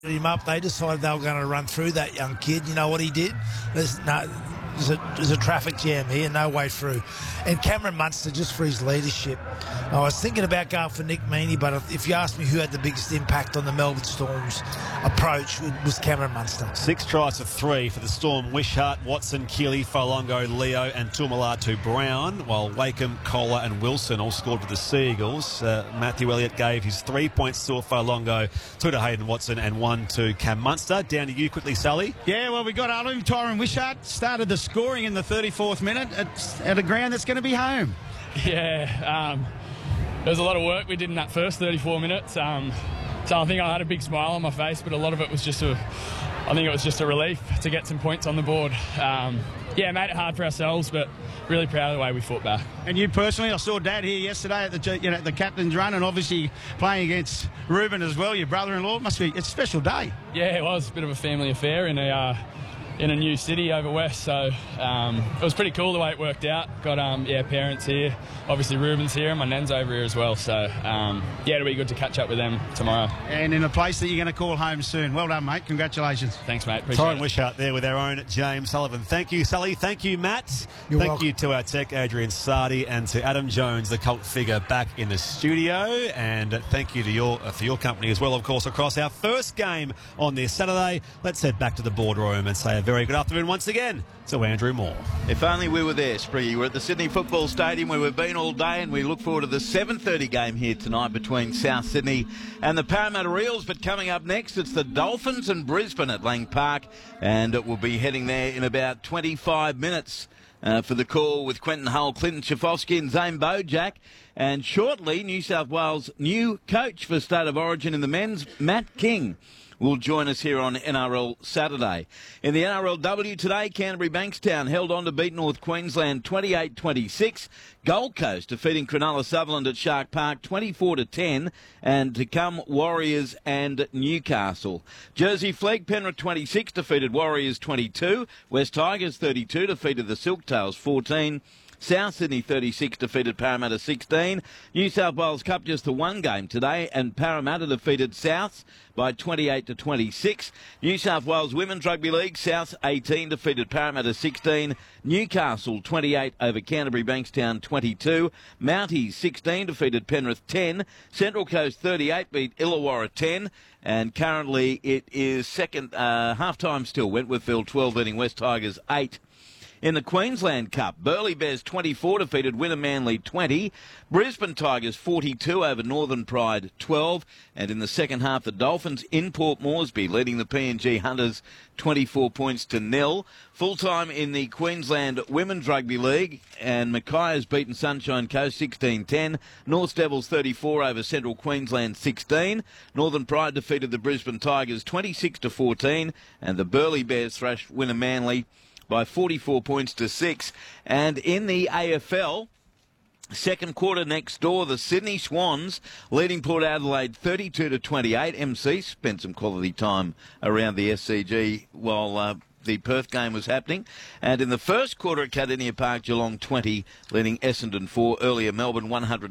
him up. They decided they were going to run through that young kid. You know what he did? There's a traffic jam here, no way through. And Cameron Munster, just for his leadership. I was thinking about going for Nick Meaney, but if you ask me who had the biggest impact on the Melbourne Storm's approach, it was Cameron Munster. 6 tries to 3 for the Storm. Wishart, Watson, Keeley, Folongo, Leo and Tuamulatu Brown, while Wakeham, Kohler and Wilson all scored for the Seagulls. Matthew Elliott gave his 3 points to Folongo, 2 to Hayden Watson and 1 to Cam Munster. Down to you quickly, Sally. Yeah, well, we got Alu Tyron Wishart started the scoring in the 34th minute at a ground that's going to be home. Yeah, there was a lot of work we did in that first 34 minutes. So I think I had a big smile on my face, but a lot of it was just a relief to get some points on the board. Yeah, made it hard for ourselves, but really proud of the way we fought back. And you personally, I saw Dad here yesterday at the captain's run, and obviously playing against Ruben as well, your brother-in-law. It's a special day. Yeah, it was a bit of a family affair in a new city over west, so it was pretty cool the way it worked out. Got parents here, obviously Ruben's here and my nan's over here as well, so it'll be good to catch up with them tomorrow. And in a place that you're going to call home soon. Well done, mate. Congratulations. Thanks, mate. Appreciate Tyron it. Wishart there with our own James Sullivan. Thank you, Sully. Thank you, Matt. You're Thank welcome. you to our tech, Adrian Sardi, and to Adam Jones, the cult figure, back in the studio. And thank you to for your company as well, of course, across our first game on this Saturday. Let's head back to the boardroom and say a very good afternoon once again to Andrew Moore. If only we were there, Spriggy. We're at the Sydney Football Stadium where we've been all day, and we look forward to the 7:30 game here tonight between South Sydney and the Parramatta Eels. But coming up next, it's the Dolphins and Brisbane at Lang Park, and it will be heading there in about 25 minutes for the call with Quentin Hull, Clinton Chifovsky and Zane Bojack. And shortly, New South Wales' new coach for State of Origin in the men's, Matt King, will join us here on NRL Saturday. In the NRLW today, Canterbury Bankstown held on to beat North Queensland 28-26. Gold Coast defeating Cronulla Sutherland at Shark Park 24-10. And to come, Warriors and Newcastle. Jersey Flegg, Penrith 26 defeated Warriors 22. West Tigers 32 defeated the Silktails 14. South Sydney 36 defeated Parramatta 16. New South Wales Cup just the one game today, and Parramatta defeated Souths by 28-26. New South Wales Women's Rugby League, Souths 18 defeated Parramatta 16. Newcastle 28 over Canterbury Bankstown 22. Mounties 16 defeated Penrith 10. Central Coast 38 beat Illawarra 10. And currently it is second half-time still. Wentworthville 12 beating West Tigers 8. In the Queensland Cup, Burleigh Bears 24 defeated Winner Manly 20. Brisbane Tigers 42 over Northern Pride 12. And in the second half, the Dolphins in Port Moresby leading the PNG Hunters 24 points to 0. Full-time in the Queensland Women's Rugby League, and Mackay has beaten Sunshine Coast 16-10. North Devils 34 over Central Queensland 16. Northern Pride defeated the Brisbane Tigers 26-14. And the Burleigh Bears thrashed Winner Manly by 44 points to 6. And in the AFL, second quarter next door, the Sydney Swans leading Port Adelaide 32-28. MC spent some quality time around the SCG while the Perth game was happening. And in the first quarter at Cardinia Park, Geelong 20 leading Essendon 4. Earlier, Melbourne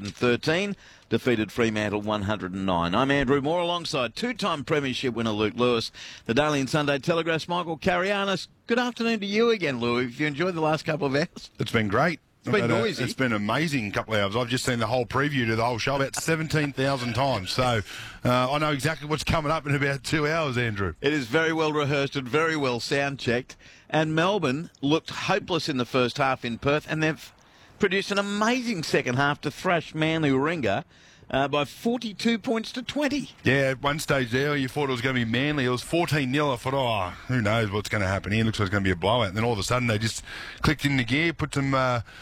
113 defeated Fremantle 109. I'm Andrew Moore alongside two-time premiership winner Luke Lewis. The Daily and Sunday Telegraph's Michael Carianis. Good afternoon to you again, Lou. Have you enjoyed the last couple of hours? It's been great. It's been noisy. It's been an amazing couple of hours. I've just seen the whole preview to the whole show about 17,000 times. So I know exactly what's coming up in about 2 hours, Andrew. It is very well rehearsed and very well sound-checked. And Melbourne looked hopeless in the first half in Perth, and they've produced an amazing second half to thrash Manly Warringah by 42 points to 20. Yeah, at one stage there, you thought it was going to be Manly. It was 14-0. I thought, who knows what's going to happen here. Looks like it's going to be a blowout. And then all of a sudden, they just clicked into gear, put some...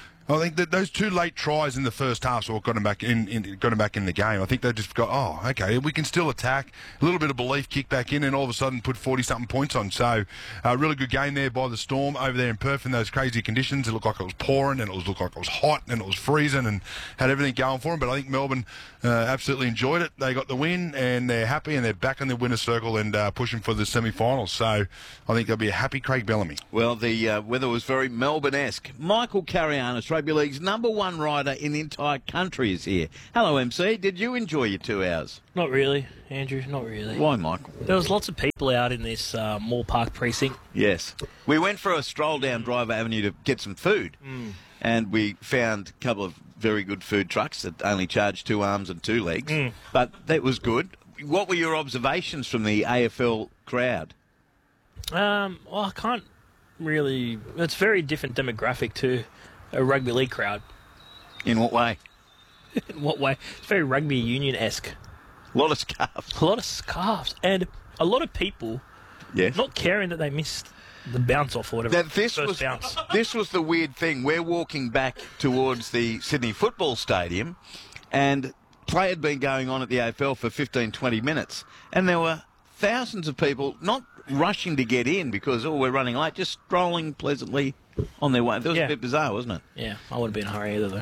I think that those two late tries in the first half sort of got them back in the game. I think they just got, okay, we can still attack. A little bit of belief kicked back in, and all of a sudden put 40-something points on. So a really good game there by the Storm over there in Perth in those crazy conditions. It looked like it was pouring, and it looked like it was hot, and it was freezing, and had everything going for them. But I think Melbourne absolutely enjoyed it. They got the win, and they're happy, and they're back in the winner's circle and pushing for the semi-finals. So I think there'll be a happy Craig Bellamy. Well, the weather was very Melbourne-esque. Michael Carianis, Rugby League's #1 rider in the entire country is here. Hello, MC. Did you enjoy your 2 hours? Not really, Andrew, not really. Why, Michael? There was lots of people out in this Moore Park precinct. Yes. We went for a stroll down Driver Avenue to get some food. And we found a couple of very good food trucks that only charged 2 arms and 2 legs. But that was good. What were your observations from the AFL crowd? Well, I can't really... It's a very different demographic to a rugby league crowd. In what way? In what way? It's very rugby union-esque. A lot of scarves. A lot of scarves. And a lot of people not caring that they missed the bounce off or whatever. This was the weird thing. We're walking back towards the Sydney Football Stadium, and play had been going on at the AFL for 15, 20 minutes, and there were thousands of people not rushing to get in because, we're running late, just strolling pleasantly on their way. That was a bit bizarre, wasn't it? Yeah, I wouldn't be in a hurry either, though.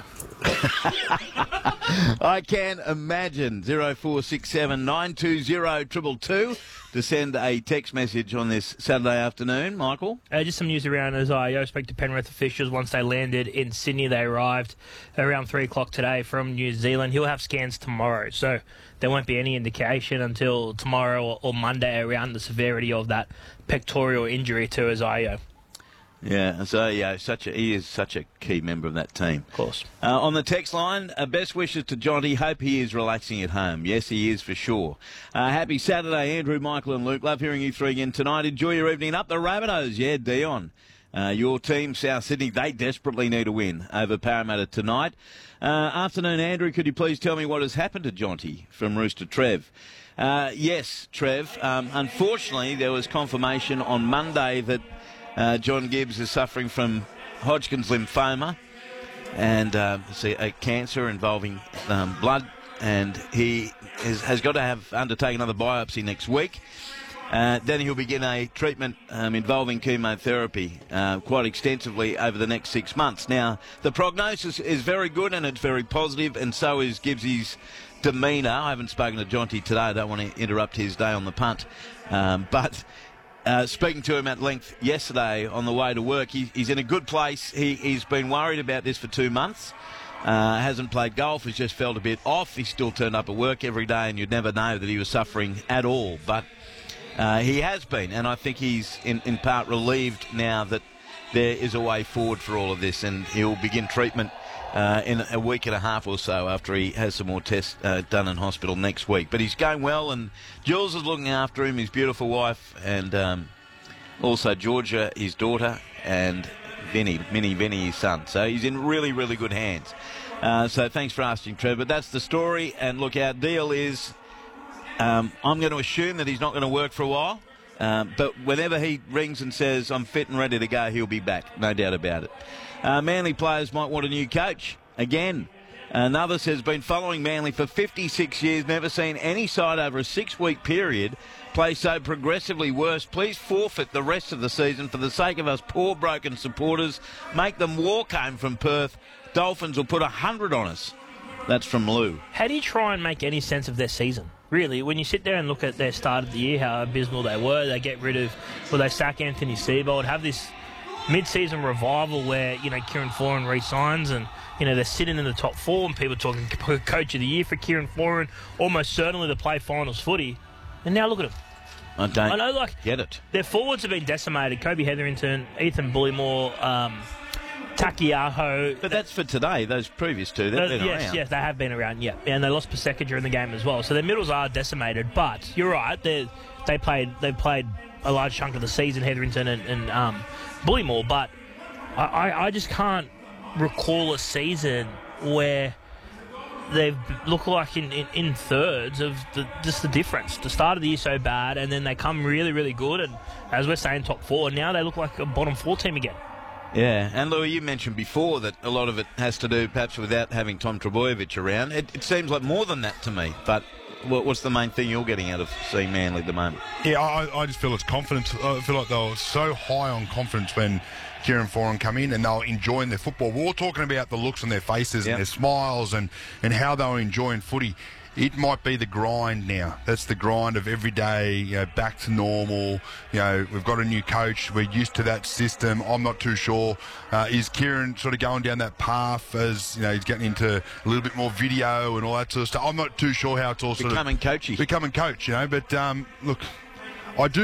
I can imagine. 0467 920 222 to send a text message on this Saturday afternoon. Michael? Just some news around as I spoke to Penrith officials once they landed in Sydney. They arrived around 3 o'clock today from New Zealand. He'll have scans tomorrow, so there won't be any indication until tomorrow or Monday around the severity of that pectoral injury to Isaiah. Yeah, so he is such a key member of that team. Of course. On the text line, best wishes to Jonty. Hope he is relaxing at home. Yes, he is for sure. Happy Saturday, Andrew, Michael and Luke. Love hearing you three again tonight. Enjoy your evening. Up the Rabbitohs. Yeah, Dion. Your team, South Sydney, they desperately need a win over Parramatta tonight. Afternoon, Andrew. Could you please tell me what has happened to Jonty from Rooster Trev? Yes, Trev. Unfortunately, there was confirmation on Monday that John Gibbs is suffering from Hodgkin's lymphoma and a cancer involving blood, and he has got to undertake another biopsy next week. Then he'll begin a treatment involving chemotherapy quite extensively over the next 6 months. Now, the prognosis is very good and it's very positive, and so is Gibbsy's demeanour. I haven't spoken to Jonty today. I don't want to interrupt his day on the punt. But speaking to him at length yesterday on the way to work, he's in a good place. He's been worried about this for 2 months. Hasn't played golf. He's just felt a bit off. He still turned up at work every day, and you'd never know that he was suffering at all. But he has been, and I think he's in part relieved now that there is a way forward for all of this, and he'll begin treatment in a week and a half or so after he has some more tests done in hospital next week. But he's going well, and Jules is looking after him, his beautiful wife, and also Georgia, his daughter, and Vinny, his son. So he's in really, really good hands. So thanks for asking, Trevor. But that's the story, and look, our deal is I'm going to assume that he's not going to work for a while. But whenever he rings and says, I'm fit and ready to go, he'll be back. No doubt about it. Manly players might want a new coach. Again, another says, been following Manly for 56 years, never seen any side over a 6-week period play so progressively worse. Please forfeit the rest of the season for the sake of us poor, broken supporters. Make them walk home from Perth. Dolphins will put 100 on us. That's from Lou. How do you try and make any sense of their season? Really, when you sit there and look at their start of the year, how abysmal they were, they get rid of, they sack Anthony Seibold, have this mid-season revival where, Kieran Foran re-signs and, they're sitting in the top 4 and people talking coach of the year for Kieran Foran, almost certainly to play finals footy. And now look at them. I know, get it. Their forwards have been decimated. Kobe Hetherington, Ethan Bullymore, Takiaho. But that's for today, those previous two. They've been around. Yes, they have been around, yeah. And they lost Paseka during the game as well. So their middles are decimated. But you're right, they played a large chunk of the season, Hetherington and Bullymore. But I just can't recall a season where they've looked like in thirds of just the difference. The start of the year so bad, and then they come really, really good. And as we're saying, top 4. Now they look like a bottom 4 team again. Yeah, and Louis, you mentioned before that a lot of it has to do perhaps without having Tom Trbojevic around. It seems like more than that to me, but what's the main thing you're getting out of seeing Manly at the moment? Yeah, I just feel it's confidence. I feel like they were so high on confidence when Kieran Foran come in and they were enjoying their football. We were talking about the looks on their faces and their smiles and how they were enjoying footy. it might be the grind now. That's the grind of every day, back to normal. We've got a new coach. We're used to that system. I'm not too sure. Is Kieran sort of going down that path as, he's getting into a little bit more video and all that sort of stuff? I'm not too sure how it's all Becoming coachy. Becoming coach, but look, I do